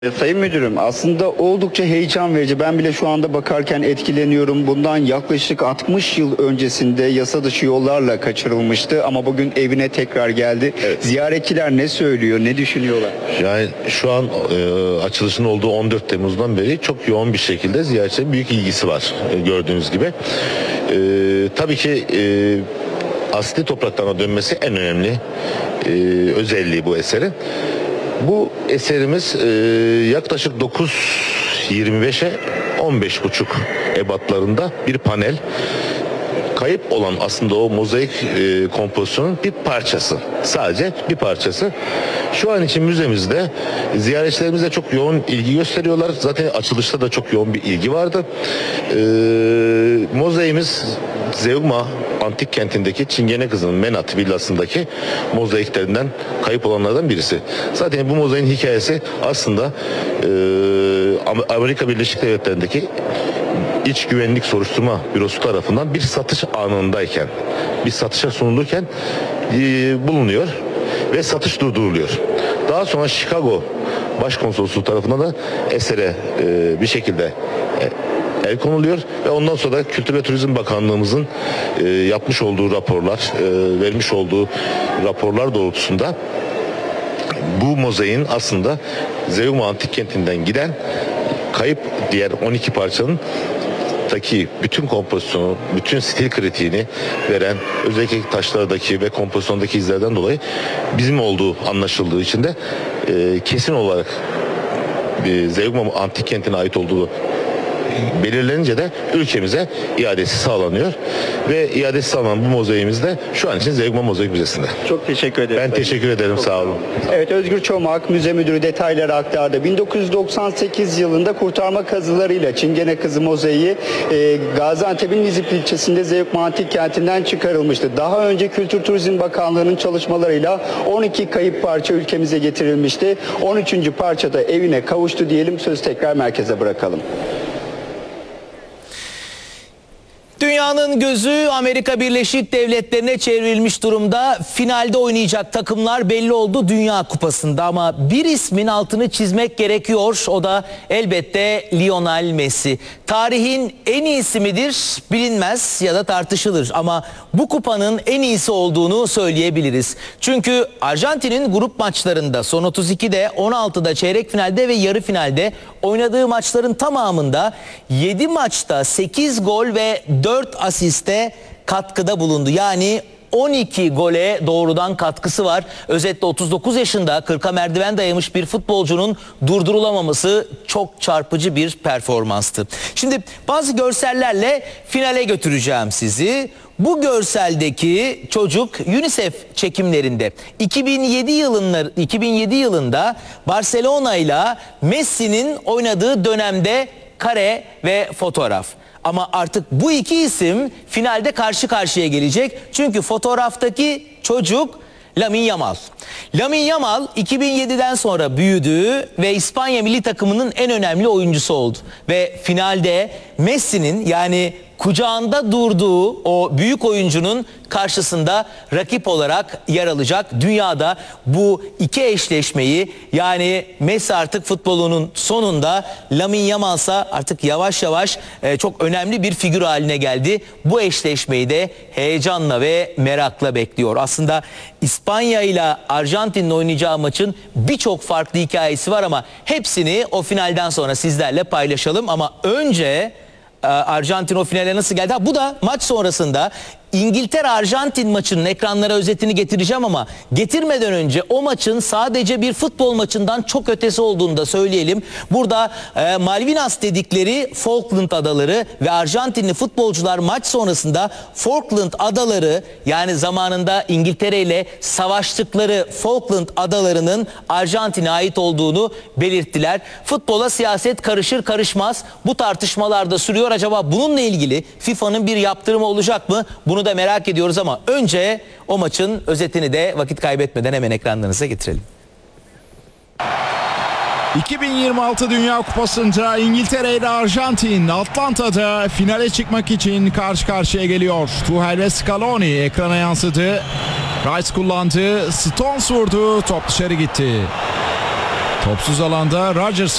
Sayın Müdürüm, aslında oldukça heyecan verici. Ben bile şu anda bakarken etkileniyorum. Bundan yaklaşık 60 yıl öncesinde yasa dışı yollarla kaçırılmıştı ama bugün evine tekrar geldi. Evet. Ziyaretçiler ne söylüyor, ne düşünüyorlar? Yani şu an açılışın olduğu 14 Temmuz'dan beri çok yoğun bir şekilde ziyaretçilerin büyük ilgisi var gördüğünüz gibi. Tabii ki asli topraklarına dönmesi en önemli özelliği bu eserin. Bu eserimiz yaklaşık 9.25'e 15.5 ebatlarında bir panel. Kayıp olan aslında o mozaik kompozisyonun bir parçası. Sadece bir parçası. Şu an için müzemizde ziyaretçilerimize çok yoğun ilgi gösteriyorlar. Zaten açılışta da çok yoğun bir ilgi vardı. Mozaiğimiz Zeugma antik kentindeki Çingene Kızı'nın Menat villasındaki mozaiklerinden, kayıp olanlardan birisi. Zaten bu mozaiğin hikayesi aslında Amerika Birleşik Devletleri'ndeki İç Güvenlik Soruşturma Bürosu tarafından bir satış anındayken, bir satışa sunulurken bulunuyor ve satış durduruluyor. Daha sonra Chicago Başkonsolosluğu tarafından da esere bir şekilde el konuluyor ve ondan sonra da Kültür ve Turizm Bakanlığımızın yapmış olduğu raporlar, vermiş olduğu raporlar doğrultusunda bu mozaiğin aslında Zeugma Antik Kenti'nden giden kayıp diğer 12 parçanın bütün kompozisyonu, bütün stil kritiğini veren, özellikle taşlardaki ve kompozisyondaki izlerden dolayı bizim olduğu anlaşıldığı için de kesin olarak Zeugma Antik Kenti'ne ait olduğu belirlenince de ülkemize iadesi sağlanıyor ve iadesi sağlanan bu mozaiğimiz de şu an için Zeugma Mozaik Müzesi'nde. Çok teşekkür ederim. Ben teşekkür ederim, sağ olun. Evet, Özgür Çomak, müze müdürü detayları aktardı. 1998 yılında kurtarma kazılarıyla Çingene Kızı mozaiği Gaziantep'in Nizipli ilçesinde Zeugma Antik Kenti'nden çıkarılmıştı. Daha önce Kültür Turizm Bakanlığı'nın çalışmalarıyla 12 kayıp parça ülkemize getirilmişti. 13. parça da evine kavuştu diyelim. Sözü tekrar merkeze bırakalım. Dünyanın gözü Amerika Birleşik Devletleri'ne çevrilmiş durumda. Finalde oynayacak takımlar belli oldu Dünya Kupası'nda ama bir ismin altını çizmek gerekiyor. O da elbette Lionel Messi. Tarihin en iyisi midir bilinmez ya da tartışılır ama bu kupanın en iyisi olduğunu söyleyebiliriz. Çünkü Arjantin'in grup maçlarında son 32'de, 16'da, çeyrek finalde ve yarı finalde oynadığı maçların tamamında 7 maçta 8 gol ve 4 asiste katkıda bulundu. Yani 12 gole doğrudan katkısı var. Özetle 39 yaşında 40'a merdiven dayamış bir futbolcunun durdurulamaması çok çarpıcı bir performanstı. Şimdi bazı görsellerle finale götüreceğim sizi. Bu görseldeki çocuk UNICEF çekimlerinde 2007 yılında Barcelona ile Messi'nin oynadığı dönemde kare ve fotoğraf. Ama artık bu iki isim finalde karşı karşıya gelecek. Çünkü fotoğraftaki çocuk Lamine Yamal. Lamine Yamal 2007'den sonra büyüdü ve İspanya milli takımının en önemli oyuncusu oldu. Ve finalde Messi'nin, yani kucağında durduğu o büyük oyuncunun karşısında rakip olarak yer alacak. Dünyada bu iki eşleşmeyi, yani Messi artık futbolunun sonunda, Lamine Yamal ise artık yavaş yavaş çok önemli bir figür haline geldi. Bu eşleşmeyi de heyecanla ve merakla bekliyor. Aslında İspanya ile Arjantin'in oynayacağı maçın birçok farklı hikayesi var ama hepsini o finalden sonra sizlerle paylaşalım. Ama önce Arjantin o finale nasıl geldi? Bu da maç sonrasında İngiltere-Arjantin maçının ekranlara özetini getireceğim ama getirmeden önce o maçın sadece bir futbol maçından çok ötesi olduğunu da söyleyelim. Burada Malvinas dedikleri Falkland Adaları ve Arjantinli futbolcular maç sonrasında Falkland Adaları, yani zamanında İngiltere ile savaştıkları Falkland Adaları'nın Arjantin'e ait olduğunu belirttiler. Futbola siyaset karışır karışmaz bu tartışmalar da sürüyor. Acaba bununla ilgili FIFA'nın bir yaptırımı olacak mı? Bunu da merak ediyoruz ama önce o maçın özetini de vakit kaybetmeden hemen ekranlarınıza getirelim. 2026 Dünya Kupası'nda İngiltere ile Arjantin Atlanta'da finale çıkmak için karşı karşıya geliyor. Tuchel ve Scaloni ekrana yansıdı. Rice kullandı, Stones vurdu, top dışarı gitti. Topsuz alanda Rodgers